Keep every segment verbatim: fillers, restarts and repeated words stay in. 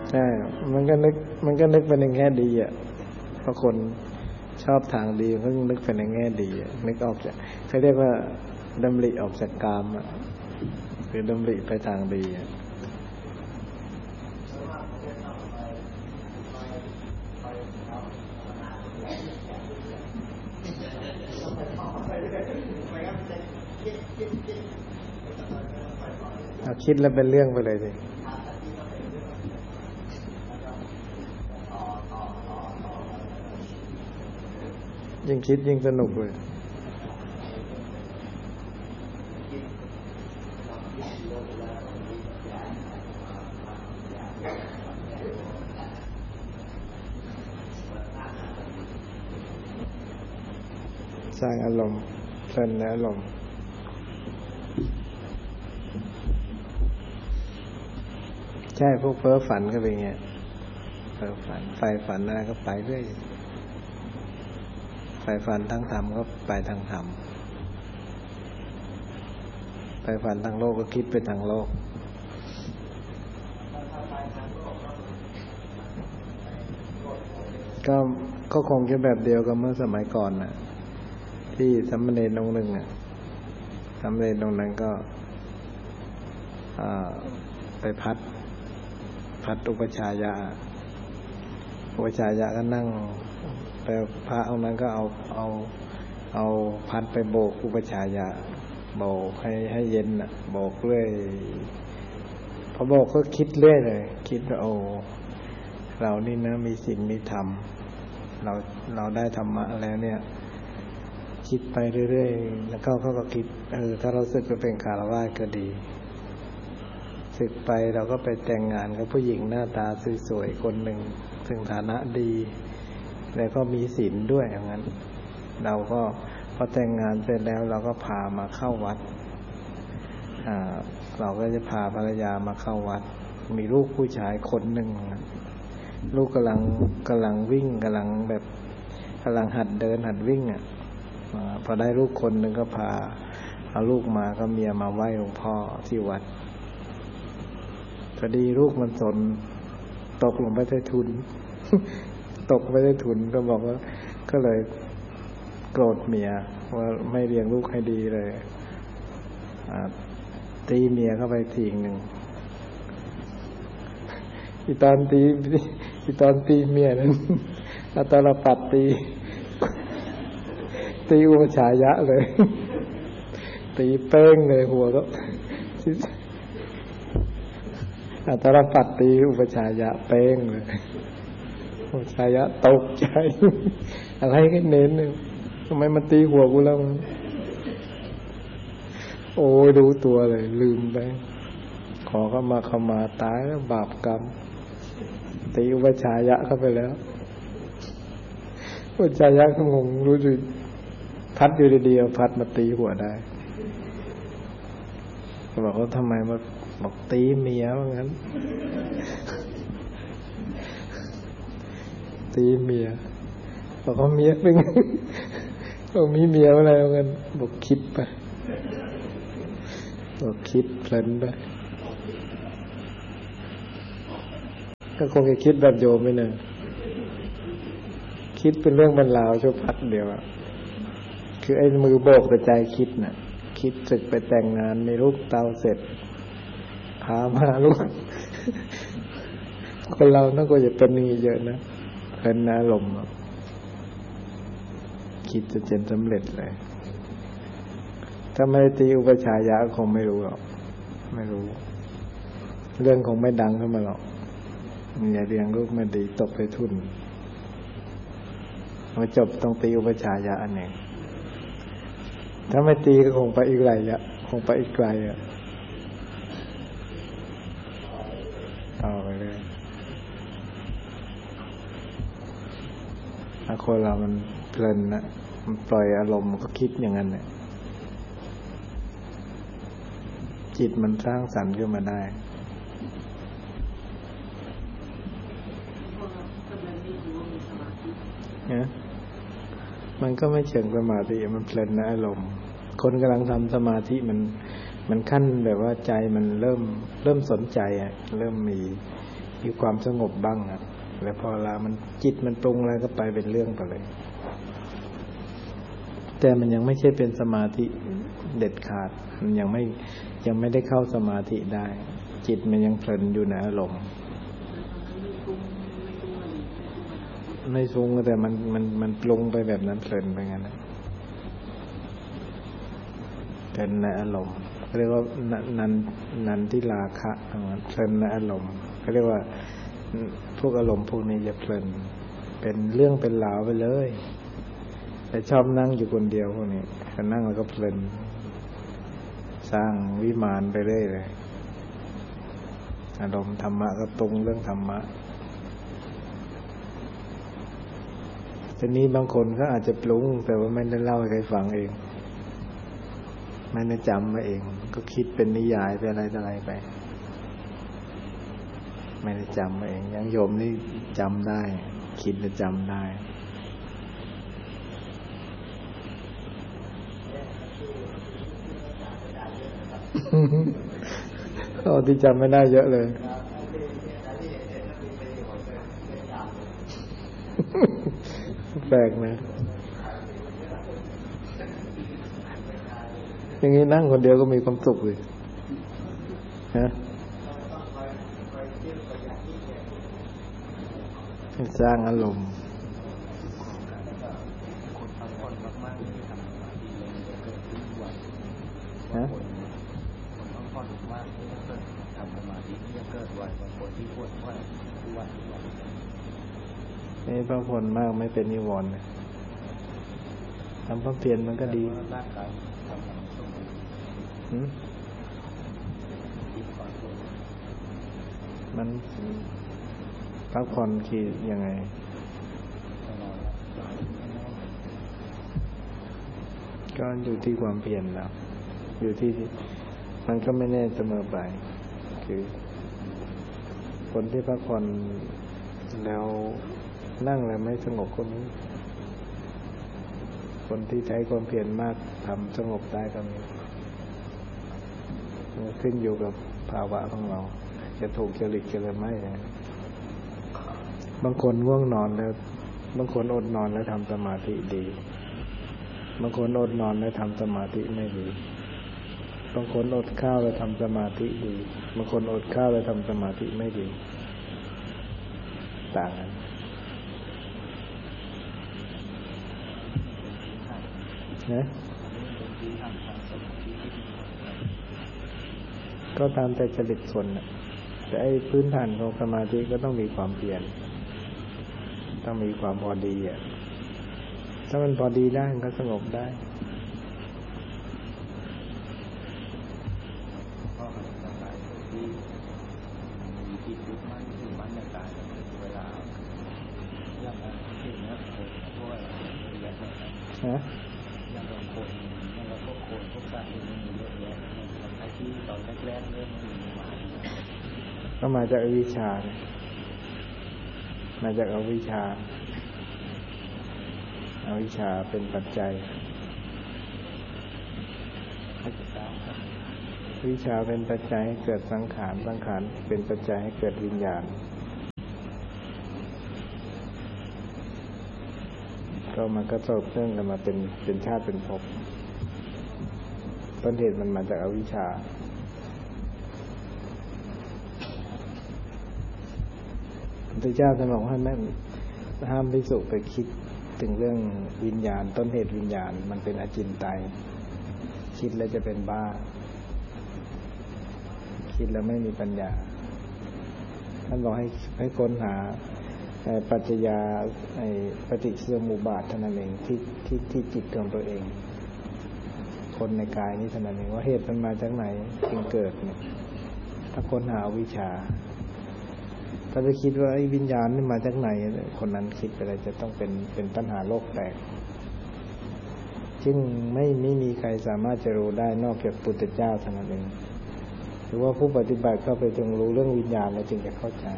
ใช่มันก็นึกมันก็นึกไปในแง่ดีอ่ะเพราะคนชอบทางดีก็นึกไปในแง่ดีอ่ะนึกออกจากเขาเรียกว่าดำริออกจากกามอ่ะคือดำริไปทางดีอ่ะเอาคิดแล้วเป็นเรื่องไปเลยสิยิ่งคิดยิ่งสนุกเลยสร้างอารมณ์เพลินในอารมณ์ใช่พวกเพ้อฝันก็เป็นไงเพ้อฝันไฟฝันอะไรก็ไปเรื่อยไฟฝันทั้งธรรมก็ไปทางธรรมไฟฝันทางโลกก็คิดไปทางโลกก็ก็คงจะแบบเดียวกับเมื่อสมัยก่อนน่ะที่สามเณรองค์หนึ่งอ่ะสามเณรองค์นั้นก็ไปพัดพัดอุปชายะอุปชายะก็นั่งแต่พระองค์นั้นก็เอาเอาเอาพัดไปโบกอุปชายะโบกให้ให้เย็นน่ะโบกเรื่อยพอโบกก็คิดเรื่อยเลยคิดว่าโอ้เรานี่นะมีศีลมีธรรมเราเราได้ธรรมะแล้วเนี่ยคิดไปเรื่อยๆแล้วก็เขาก็คิดเออถ้าเราสึกไปเป็นคฤหัสถ์ก็ดีสึกไปเราก็ไปแต่งงานกับผู้หญิงหน้าตาสวยๆคนหนึ่งซึ่งฐานะดีแล้วก็มีศีลด้วยอย่างนั้นเราก็พอแต่งงานเสร็จแล้วเราก็พามาเข้าวัดอ่าเราก็จะพาภรรยามาเข้าวัดมีลูกผู้ชายคนหนึ่งลูกกำลังกำลังวิ่งกำลังแบบกำลังหัดเดินหัดวิ่งอ่ะพอได้ลูกคนหนึ่งก็พาเอาลูกมาก็เมียมาไหว้หลวงพ่อที่วัดพอดีลูกมันสนตกลงไปใต้ทุน ตกไปใต้ทุนก็บอกว่าก็เลยโกรธเมียว่าไม่เลี้ยงลูกให้ดีเลยตีเมียเข้าไปทีหนึ่งอีตอนตีอีตอนตีเมียนั้นอาตาลปัดตีตีอุปชายะเลยตีเป้งเลยหัวก็อาตาลปัดตีอุปชายะเป้งเลยอุปชายะตกใจอะไรกันเน้นเนี่ยทำไมมันตีหัวกูแล้วโอ้ยรู้ตัวเลยลืมไปขอเข้ามาเข้ามาตายแล้วบาปกรรมตีอุปชายะเข้าไปแล้วอุปชายะก็งงรู้สึกพัดอยู่ดีๆพัดมาตีหัวได้บอกว่าทำไมมาบอกตีเมียว่างั้นตีเมียบอกว่าเมียเป็นบอกมีเมียอะไรว่างั้นบอกคิดไปบอกคิดเพลินไปก็คงจะคิดแบบโยมไม่เนอะคิดเป็นเรื่องบรรลาวชั่วพักเดียวอะคือไอ้มือโบกแต่ใจคิดน่ะคิดสึกไปแต่งงานมีลูกเต้าเสร็จพามาลูกคนเราน่าก็จะเป็นนี้เยอะนะเพลินอารมณ์คิดจะเจนสำเร็จเลยถ้าไม่ตีอุปชายะคงไม่รู้หรอกไม่รู้เรื่องคงไม่ดังขึ้นมาหรอกอย่าเลี้ยงลูกไม่ดีตกไปทุนพอจบต้องตีอุปชายะอันหนึ่งถ้าไม่ตีก็คงไปอีกไกลอะคงไปอีกไกลอะต่อไปเลยถ้าคนเรามันเพลินนะมันปล่อยอารมณ์ก็คิดอย่างนั้นเนี่ยจิตมันสร้างสรรค์ขึ้นมาได้เนี่ยมันก็ไม่เชิงสมาธิมันเพลินนะอารมณ์คนกำลังทำสมาธิมันมันขั้นแบบว่าใจมันเริ่มเริ่มสนใจอ่ะเริ่มมีมีความสงบบ้างนะแล้วพอเวลามันจิตมันปรุงอะไรก็ไปเป็นเรื่องไปเลยแต่มันยังไม่ใช่เป็นสมาธิเด็ดขาดมันยังไม่ยังไม่ได้เข้าสมาธิได้จิตมันยังเพลินอยู่ในอารมณ์ไม่ฟุ้งแต่มันมันมันปรุงไปแบบนั้นเพลินไปงั้นนะเพลินในอารมณ์เขาเรียกว่านันนันทิราคะเพลินในอารมณ์เขาเรียกว่าพวกอารมณ์พวกนี้จะเพลินเป็นเรื่องเป็นราวไปเลยแต่ชอบนั่งอยู่คนเดียวพวกนี้ก็นั่งแล้วก็เพลินสร้างวิมานไปเรื่อยเลยอารมณ์ธรรมะก็ตรงเรื่องธรรมะทีนี้บางคนก็อาจจะปรุงแต่ว่าไม่ได้เล่าให้ใครฟังเองไม่ได้จำมาเองก็คิดเป็นนิยายไปอะไรต่ออะไรไปไม่ได้จำมาเองยังโยมนี่จำได้คิดและจำได้โอ้ที่จำไม่ได้เยอะเลยแปลกนะอย่างนี้นั่งคนเดียวก็มีความสุขเลยฮะสร้างอารมณ์ฮะนี่พักผ่อนมากไม่เป็นนิวรณ์ทำความเพียรมันก็ดีมันพักผ่อนคือยังไงก็อยู่ที่ความเพียรแล้วอยู่ที่มันก็ไม่แน่เสมอไปคือคนที่พักผ่อนแล้วนั่งแล้วไม่สงบคนนี้คนที่ใช้ความเพียรมากทำสงบได้ก็มีขึ้นอยู่กับภาวะของเราจะถูกจริตกันหรือไม่บางคนง่วงนอนแล้วบางคนอดนอนแล้วทำสมาธิดีบางคนอดนอนแล้วทำสมาธิไม่ดีบางคนอดข้าวแล้วทำสมาธิดีบางคนอดข้าวแล้วทำสมาธิไม่ดีต่างกันนะก็ตามแต่จริตคนนะแต่ไอ้พื้นฐานของสมาธิก็ต้องมีความเพียรต้องมีความพอดีอ่ะถ้ามันพอดีได้มันก็สงบได้ฮะอย่างบางคนอย่างเราพวกคนพวกสัตว์มันมีเยอะแยะไอ้ที่ตอนแรกๆเริ่มมันมีมาก็มาจากอวิชชามาจากอวิชชาอวิชชาเป็นปัจจัยวิชาเป็นปัจจัยให้เกิดสังขารสังขารเป็นปัจจัยให้เกิดวิญญาณก็มันก็สืบเนื่องกันมาเป็นเป็นชาติเป็นภพต้นเหตุมันมาจากอวิชชาพระพุทธเจ้าท่านบอกให้ไม่ห้ามภิกษุไปคิดถึงเรื่องวิญญาณต้นเหตุวิญญาณมันเป็นอจินไตยคิดแล้วจะเป็นบ้าคิดแล้วไม่มีปัญญาท่านบอกให้ให้ค้นหาปัจจยาไอ้ปฏิสมุปบาทเท่านั้นเองที่ที่ที่จิตของตัวเองคนในกายนี้เท่านั้นเองว่าเหตุมันมาจากไหนจึงเกิดเนี่ยถ้าค้นหาวิชาถ้าไปคิดว่าไอ้วิญญาณนี่มาจากไหนคนนั้นคิดไปเลยจะต้องเป็นเป็นปัญหาโลกแตกซึ่งไม่ไม่มีใครสามารถจะรู้ได้นอกจากพุทธเจ้าเท่านั้นเองหรือว่าผู้ปฏิบัติเข้าไปจงรู้เรื่องวิญญาณแล้วจึงจะเข้าใจ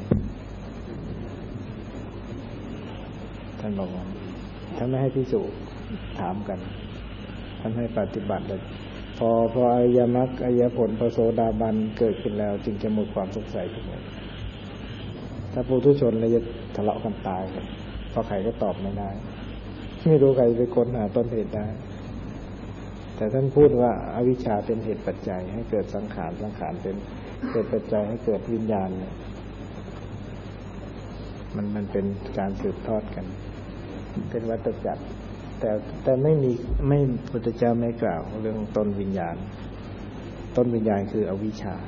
ท่านบอกว่าท่านไม่ให้ภิกษุถามกันท่านให้ปฏิบัติเลยพอพออริยมรรคอริยผลพระโสดาบันเกิดขึ้นแล้วจึงจะหมดความสงสัยทุกอย่างถ้าปุถุชนเราจะทะเลาะกันตายเพราะใครก็ตอบไม่ได้ไม่รู้ใครไปค้นหาต้นเหตุได้แต่ท่านพูดว่าอวิชชาเป็นเหตุปัจจัยให้เกิดสังขารสังขารเป็นเกิดปัจจัยให้เกิดวิญญาณเนี่ยมันมันเป็นการสืบทอดกันเป็นวัฏจักรแต่แต่ไม่มีไม่พุทธเจ้าไม่กล่าวเรื่องต้นวิญญาณต้นวิญญาณคืออวิชชา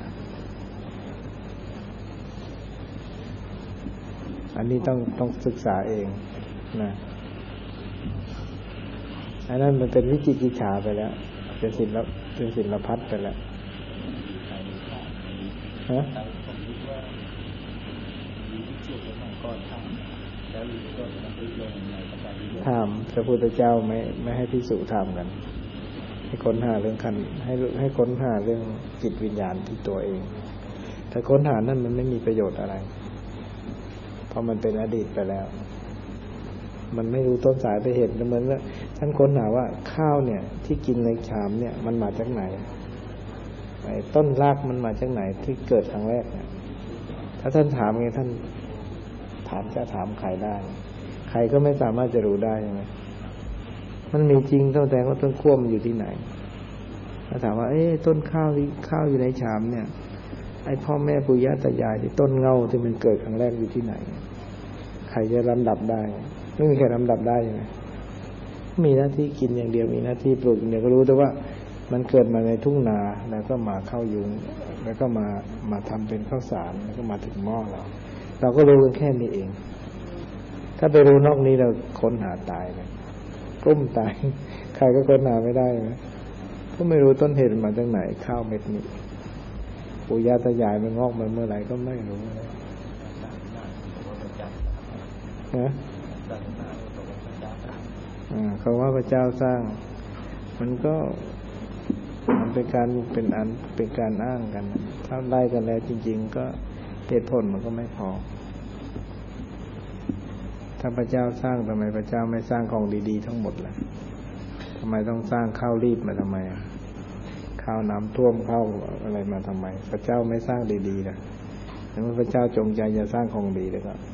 อันนี้ต้องต้องศึกษาเองนะอันนั้นมันเป็นวิจิกิจฉาไปแล้วเป็นศิลป์เป็นศิลพัฒน์ไปแล้วฮะถามพระพุทธเจ้าไม่ไม่ให้ภิกษุถามกันให้ค้นหาเรื่องขันให้ให้ค้นหาเรื่องจิตวิญญาณที่ตัวเองแต่ค้นหานั่นมันไม่มีประโยชน์อะไรเพราะมันเป็นอดีตไปแล้วมันไม่รู้ต้นสายไปเหตุเหมือนว่าท่านค้นหาว่าข้าวเนี่ยที่กินในชามเนี่ยมันมาจากไหนไอ้ต้นรากมันมาจากไหนที่เกิดครั้งแรกเนี่ยถ้าท่านถามไงท่านถามจะถามใครได้ใครก็ไม่สามารถจะรู้ได้ใช่ไหมมันมีจริงเท่าแต่ว่าต้นขั้วมันอยู่ที่ไหนถ้าถามว่าเอ๊ะต้นข้าวที่ข้าวอยู่ในชามเนี่ยไอ้พ่อแม่ปู่ย่าตายายที่ต้นเงาที่มันเกิดครั้งแรกอยู่ที่ไหนใครจะลำดับได้ไม่มีใครลำดับได้ใช่ไหมมีหน้าที่กินอย่างเดียวมีหน้าที่ปลูกอย่างเดียวก็รู้แต่ว่ามันเกิดมาในทุ่งนาแล้วก็มาเข้ายุงแล้วก็มามาทำเป็นข้าวสารแล้วก็มาถึงหม้อเราเราก็รู้กันแค่นี้เองถ้าไปรู้นอกนี้เราค้นหาตายเลยกลุ้มตายใครก็ค้นหาไม่ได้นะก็ไม่รู้ต้นเหตุมาจากไหนข้าวเม็ดนี้ปู่ย่าตายายมันงอกมาเมื่อไหร่ก็ไม่รู้เลยนะเขาว่าพระเจ้าสร้างมันก็มันเป็นการเป็นอันเป็นการอ้างกันถ้าได้กันแล้วจริงๆก็เหตุผลมันก็ไม่พอถ้าพระเจ้าสร้างทำไมพระเจ้าไม่สร้างของดีๆทั้งหมดล่ะทำไมต้องสร้างข้าวรีบมาทำไมข้าวน้ำท่วมข้าวอะไรมาทำไมพระเจ้าไม่สร้างดีๆล่ะถ้าพระเจ้าจงใจจะสร้างของดีเลยก็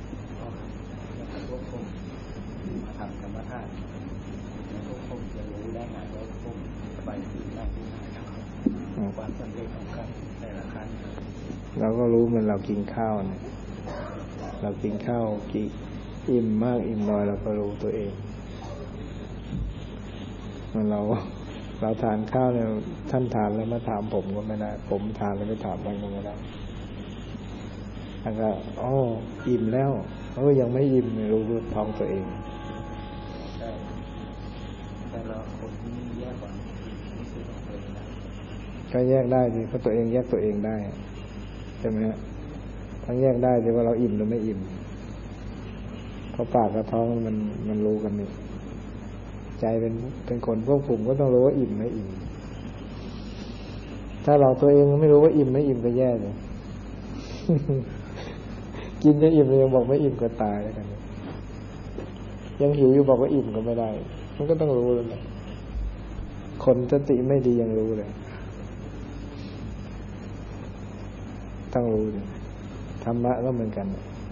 เราก็รู้มันเรากินข้าวเนี่ยเรากินข้าวกี่อิ่มมากอิ่มน้อยเราก็รู้ตัวเองมันเราเราทานข้าวเนี่ยท่านทานแล้วมาถามผมก็ไม่ได้ผมทานแล้วไม่ถามท่านก็ไม่ได้แล้วก็อ๋ออิ่มแล้วเออยังไม่อิ่มไม่รู้รู้ท้องตัวเองแต่เราคนที่แยกก่อนก็แยกได้สิเพราะตัวเองแยกตัวเองได้ใช่ไหมฮะทั้งแยกได้แต่ว่าเราอิ่มหรือไม่อิ่มเพราะปากกับท้องมันมันรู้กันนี่ใจเป็นเป็นคนควบคุมก็ต้องรู้ว่าอิ่มไม่อิ่มถ้าเราตัวเองไม่รู้ว่าอิ่มไม่อิ่มก็แย่เลย กินจะอิ่มเลยยังบอกไม่อิ่มก็ตายแล้วกันยังหิวอยู่บอกว่าอิ่มก็ไม่ได้มันก็ต้องรู้เลยคนสติไม่ดียังรู้เลยต้องรู้เลยธรรมะก็เหมือนกัน